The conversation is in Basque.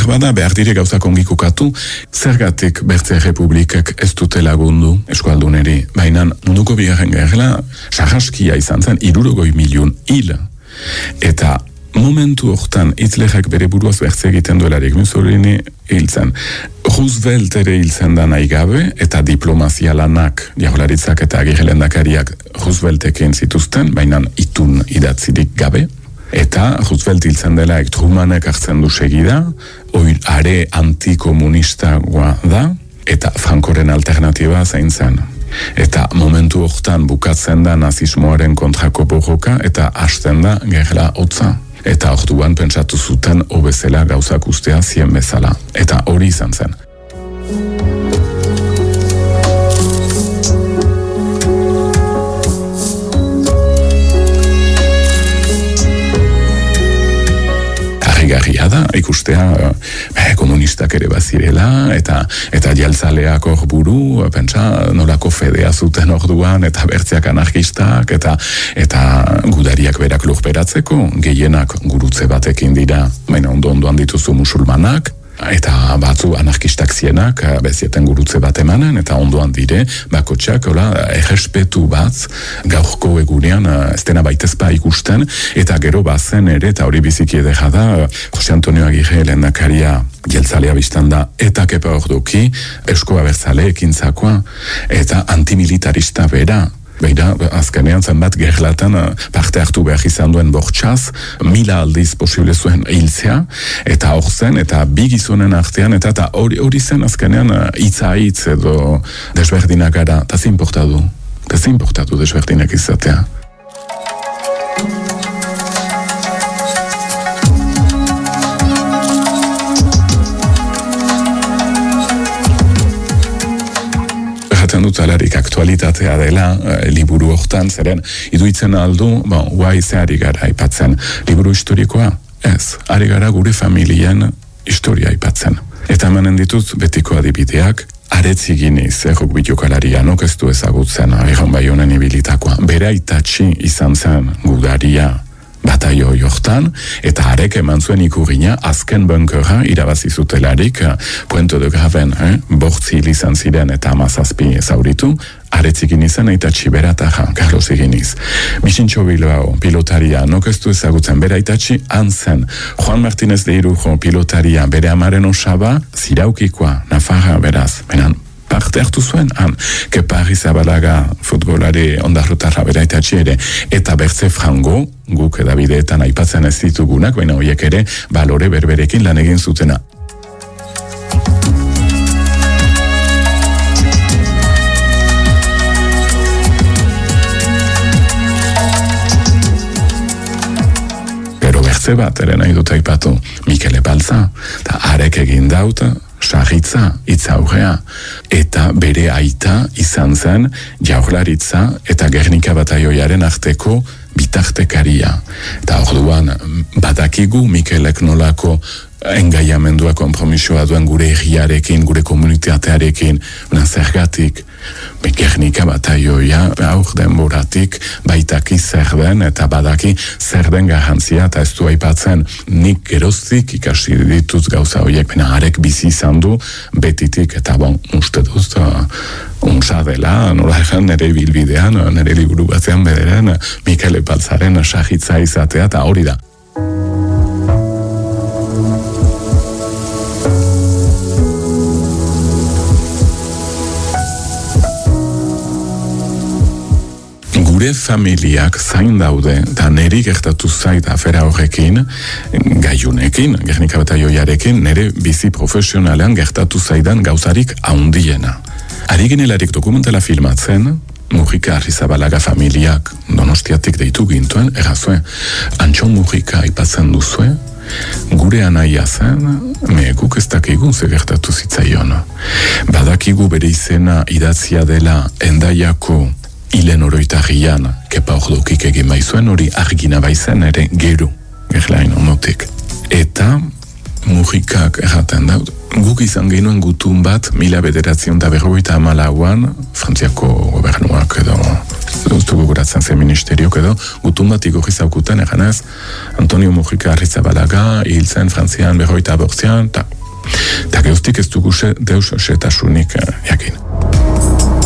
bada behar dire gauzak ongi kokatu, zergatik Bertze Republikek ez dute lagundu eskualduneri, baina munduko bigarren gerla sarraskia izan zen 60 milioi hil. Eta momentu hortan Hitlerrek bere buruaz bertze egiten duelarik Mussolini hil zen. Roosevelt ere hil zen da nahi gabe, eta diplomazia lanak Jaurlaritzak eta Agirre-lehendakariak Rooseveltekin zituzten, baina itun idatzirik gabe. Eta Roosevelt hiltzen dela Trumanek hartzen du segida, are antikomunistagoa da, eta Francoren alternatiba zein zen. Eta momentu hortan bukatzen da nazismoaren kontrako borroka eta hasten da gerla hotza. Eta orduan pentsatu zuten hobezela gauzak ustea zien bezala. Eta hori izan zen. Garria da, ikustea komunistak ere bazirela, eta jaltzaleak hor buru, pentsa nolako fedea zuten orduan, eta bertzeak anarkistak, eta gudariak berak lurperatzeko, gehienak gurutze batekin dira, baina ondoan dituzu musulmanak, eta batzu anarkistak zienak bezieten gurutze bat emanen, eta ondoan dire bakotxak errespetu bat gaurko egunean ez dena baitezpa ikusten, eta gero bazen ere, eta hori biziki edera da, Jose Antonio Agirre lehendakaria jeltzalea biztan da, eta Kepa Ordoki Eusko Abertzale ekintzakoa, eta antimilitarista bera. Beira, azkenean zenbat gerlatan parte hartu behar izan duen bortxaz, 1000 aldiz posible zuen hiltzea, eta hor zen, eta bi gizonen artean, eta hori zen azkenean hitz edo desberdinak gara, eta zinportatu desberdinak izatea. Dut alarik aktualitatea dela liburu hortan, zeren iduitzen aldu, guai zeari gara aipatzen. Liburu historikoa? Ez, ari gara gure familien historia aipatzen. Eta emanen ditut betiko adibideak, Aretzi Giniz, rugby-jokalaria, nok ez du ezagutzen, Iron Baionen ibilitakoa. Bere aitatxi izan zen gudaria bataio jortan, eta harek eman zuen ikurina azken bunkera irabazi zutelarik Puente de Graven, bortzi izan ziren eta 17 zauritu, Aretzi Ginizen aitatxi berataja, Carlos Giniz. Bixintxo Bilbao, pilotaria, nok ez du ezagutzen bere aitatxi, zen Juan Martínez de Irujo, pilotaria, bere amaren osaba, ziraukikoa, Nafarra beraz, benan, parte hartu zuen, Kepa Arrizabalaga futbolari ondarrotarra beraitatxe ere, eta Bertze Frango, guk edabideetan aipatzen ez ditugunak, baina horiek ere balore berberekin lan egin zutena. Gero Bertze bat ere nahi dut aipatu, Mikele Balza, eta harek egin daut, Sarritza, itzaurrea, eta bere aita izan zen Jaurlaritza eta Gernika bataioiaren arteko bitartekaria. Eta orduan badakigu Mikelek nolako engaiamendua konpromisoa duen gure herriarekin, gure komunitatearekin, zergatik Gernika bataioia aur denboratik baitaki zer den eta badaki zer den garrantzia, eta ez du aipatzen nik geroztik ikasi dituz gauza horiek, baina harek bizi izan du betitik, eta uste duz unsa dela, nola egan nire bilbidean, nire liburu batzean bederen Mikele Balzaren Sarritza izatea, eta hori da. Gure familiak zain daude, eta niri gertatu zait afera horrekin, gaiunekin, Gernika bataioiarekin, nire bizi profesionalean gertatu zaidan gauzarik haundiena. Ari genelarik dokumentala filmatzen, Mujika Arrizabalaga familiak Donostiatik deitu gintuen, errazue, Antxon Mujika aipatzen duzue, gure anaia zen, guk ez dakigun ze gertatu zitzaion. Badakigu bere izena idatzia dela Endaiako hilen oroitarrian, Kepa Ordokik egin baizuen, hori argina baizen ere gero, gerlain onotik. Eta Mujikak erraten da, guk izan genuen gutun bat, 1954an, Frantziako gobernuak edo, guratzen zen ministeriok edo, gutun bat igorri zaukuten, eganez, Antonio Mujika Arrizabalaga, hil zen Frantzian 58an, eta Eta geuztik ez dugu deus setasunik jakin.